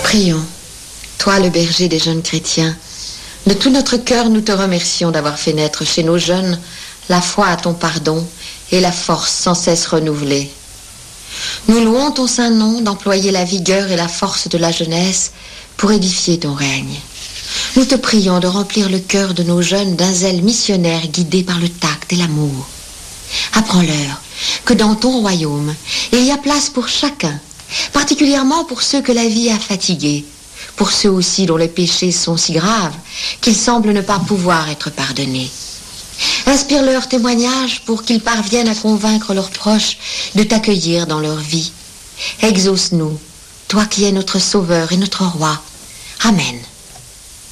Prions. Toi, le berger des jeunes chrétiens, de tout notre cœur, nous te remercions d'avoir fait naître chez nos jeunes la foi à ton pardon et la force sans cesse renouvelée. Nous louons ton saint nom d'employer la vigueur et la force de la jeunesse pour édifier ton règne. Nous te prions de remplir le cœur de nos jeunes d'un zèle missionnaire guidé par le tact et l'amour. Apprends-leur que dans ton royaume, il y a place pour chacun, particulièrement pour ceux que la vie a fatigués, pour ceux aussi dont les péchés sont si graves qu'ils semblent ne pas pouvoir être pardonnés. Inspire leur témoignage pour qu'ils parviennent à convaincre leurs proches de t'accueillir dans leur vie. Exauce-nous, toi qui es notre Sauveur et notre Roi. Amen.